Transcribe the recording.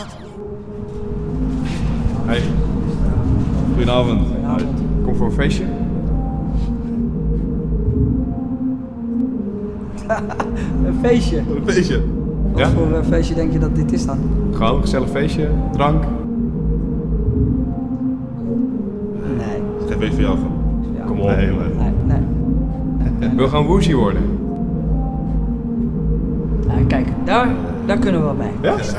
Hey. Goedenavond. Kom voor een feestje? Een feestje? Een feestje. Wat voor een feestje denk je dat dit is dan? Gewoon een gezellig feestje, drank. Nee. Geen feest voor jou van. Ja. Kom op. Nee, maar... Nee. Wil gaan woozy worden? Ja, kijk, daar kunnen we wel bij. Ja?